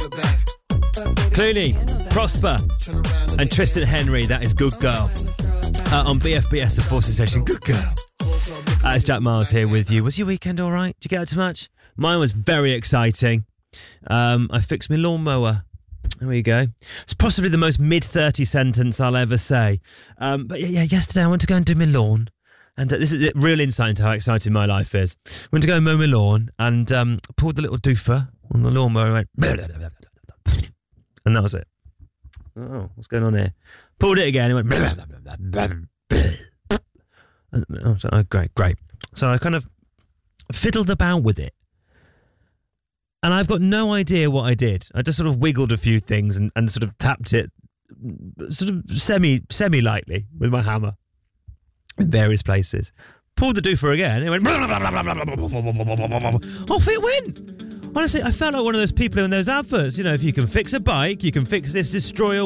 Clooney, Prosper, and Tristan Henry. That is Good Girl. On BFBS, the Forces Station. Good girl. It's Jack Miles here with you. Was your weekend all right? Did you get out too much? Mine was very exciting. I fixed my lawnmower. There we go. It's possibly the most mid-30 sentence I'll ever say. But yeah, yesterday I went to go and do my lawn. And this is a real insight into how exciting my life is. Went to go and mow my lawn and pulled the little doofer on the lawnmower and went... And that was it. Oh, what's going on here? Pulled it again and went... Oh, great. So I kind of fiddled about with it. And I've got no idea what I did. I just sort of wiggled a few things and sort of tapped it sort of semi-lightly with my hammer in various places. Pulled the doofer again. It went... Off it went. Honestly, I felt like one of those people in those adverts. You know, if you can fix a bike, you can fix this destroyer